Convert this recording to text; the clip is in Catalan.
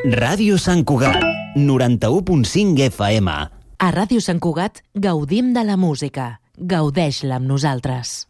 Ràdio Sant Cugat, 91.5 FM. A Ràdio Sant Cugat gaudim de la música. Gaudeix-la amb nosaltres.